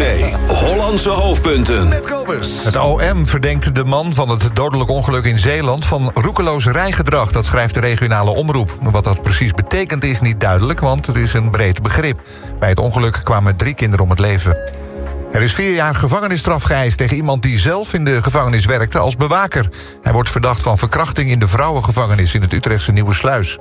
NRC Hollandse hoofdpunten. Met Kobus. Het OM verdenkt de man van het dodelijk ongeluk in Zeeland van roekeloos rijgedrag. Dat schrijft de regionale omroep. Wat dat precies betekent is niet duidelijk, want het is een breed begrip. Bij het ongeluk kwamen 3 kinderen om het leven. Er is 4 jaar gevangenisstraf geëist tegen iemand die zelf in de gevangenis werkte als bewaker. Hij wordt verdacht van verkrachting in de vrouwengevangenis in het Utrechtse Nieuwersluis.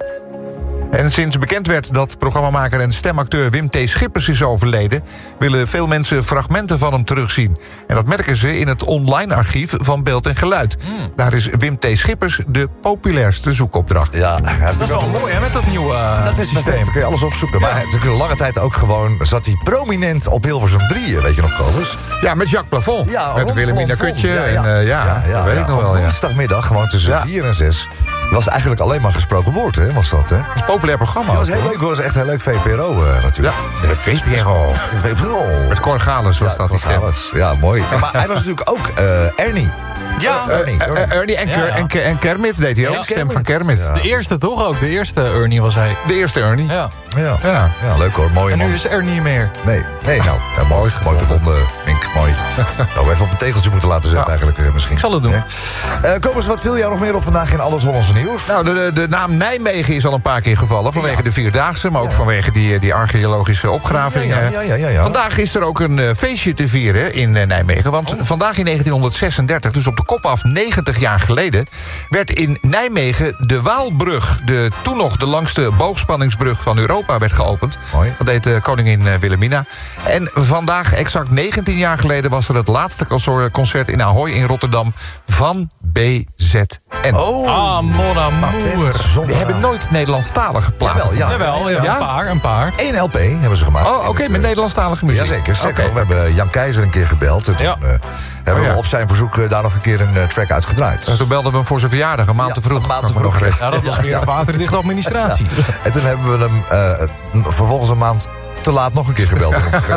En sinds bekend werd dat programmamaker en stemacteur Wim T. Schippers is overleden, willen veel mensen fragmenten van hem terugzien. En dat merken ze in het online archief van Beeld en Geluid. Daar is Wim T. Schippers de populairste zoekopdracht. Ja, Dat is wel mooi, hè, met dat nieuwe dat is systeem. Dan kun je alles opzoeken. Maar natuurlijk een lange tijd ook gewoon zat hij prominent op Hilversum 3, weet je nog, Kobus? Ja, met Jacques Plafond. Ja, met Wilhelmina Kutje. Ja, dat weet ik nog wel. Op Ja. woensdagmiddag, gewoon tussen 4 en 6. Was eigenlijk alleen maar gesproken woord, hè, was dat, hè? Dat is een populair programma. Dat was heel leuk, het was echt heel leuk VPRO natuurlijk. Ja, de VPRO. VPRO. Met Cor Gales was dat die stem. Ja, mooi. Ja, maar hij was natuurlijk ook Ernie. Ja, Ernie en Kermit deed hij ook. Ja. Stem van Kermit. de eerste toch ook? De eerste Ernie was hij. De eerste Ernie. Ja. Ja, leuk hoor, mooi En man. nu is er niet meer. Nee, nou, ja, mooi gevonden, Mink, mooi. Nou, even op een tegeltje moeten laten zetten eigenlijk misschien. Ik zal het doen. Kobus, wat viel jou nog meer op vandaag in Alles Hollandse Nieuws? Nou, de naam Nijmegen is al een paar keer gevallen. Vanwege de Vierdaagse, maar ook vanwege die archeologische opgraving. Ja. Vandaag is er ook een feestje te vieren in Nijmegen. Want vandaag in 1936, dus op de kop af 90 jaar geleden, werd in Nijmegen de Waalbrug, toen nog de langste boogspanningsbrug van Europa, werd geopend. Mooi. Dat deed koningin Wilhelmina. En vandaag, exact 19 jaar geleden, was er het laatste concert in Ahoy in Rotterdam van BZN. Ah, mon amour. Die hebben nooit Nederlandstalige platen. Jawel, een paar. 1 LP hebben ze gemaakt. Oh, oké, met Nederlandstalige muziek. Jazeker, sterker Oké. nog, we hebben Jan Keizer een keer gebeld. En toen hebben we ja. op zijn verzoek daar nog een keer een track uitgedraaid. En toen belden we hem voor zijn verjaardag, een maand te vroeg. een maand te Kan ik me nog vroeg. herinneren. Ja, dat was weer een waterdichte administratie. En toen hebben we hem vervolgens een maand te laat nog een keer gebeld.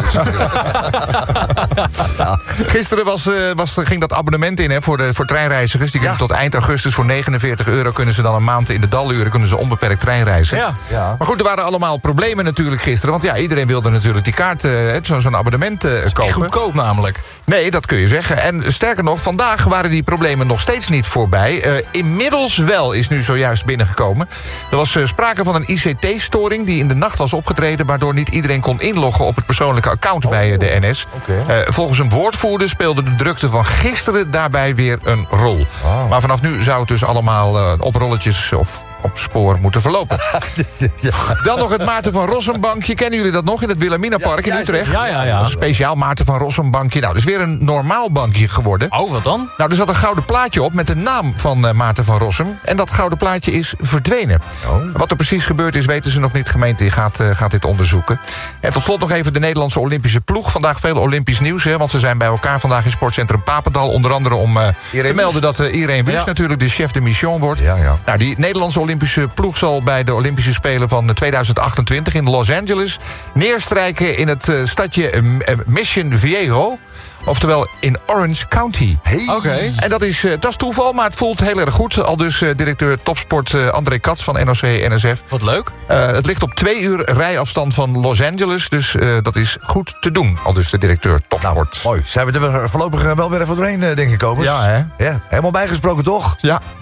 Gisteren ging dat abonnement in voor treinreizigers. Die kunnen tot eind augustus voor €49 kunnen ze dan een maand in de daluren kunnen ze onbeperkt treinreizen. Ja. Maar goed, er waren allemaal problemen natuurlijk gisteren. Want ja, iedereen wilde natuurlijk die kaart, zo'n abonnement kopen. Echt goedkoop namelijk. Nee, dat kun je zeggen. En sterker nog, vandaag waren die problemen nog steeds niet voorbij. Inmiddels wel is nu zojuist binnengekomen. Er was sprake van een ICT-storing die in de nacht was opgetreden, waardoor niet iedereen kon inloggen op het persoonlijke account bij de NS. Okay. Volgens een woordvoerder speelde de drukte van gisteren daarbij weer een rol. Oh. Maar vanaf nu zou het dus allemaal op rolletjes of op spoor moeten verlopen. Dan nog het Maarten van Rossumbankje. Kennen jullie dat nog in het Wilhelminapark in Utrecht? Ja. Een speciaal Maarten van Rossumbankje. Nou, dus weer een normaal bankje geworden. Oh, wat dan? Nou, er zat een gouden plaatje op met de naam van Maarten van Rossum. En dat gouden plaatje is verdwenen. Wat er precies gebeurd is, weten ze nog niet. De gemeente gaat dit onderzoeken. En tot slot nog even de Nederlandse Olympische ploeg. Vandaag veel Olympisch nieuws, want ze zijn bij elkaar vandaag in sportcentrum Papendal. Onder andere om te melden dat Irene Wust natuurlijk de chef de mission wordt. Ja. Nou, die Nederlandse Olympische ploeg zal bij de Olympische Spelen van 2028 in Los Angeles neerstrijken in het stadje Mission Viejo. Oftewel in Orange County. Oké. En dat is toeval, maar het voelt heel erg goed. Al dus directeur topsport André Katz van NOC-NSF. Wat leuk. Het ligt op 2 uur rijafstand van Los Angeles. Dus dat is goed te doen. Al dus de directeur topsport. Mooi. Zijn we er voorlopig wel weer even doorheen, denk ik, Kobus? Ja, hè? Ja, helemaal bijgesproken, toch? Ja.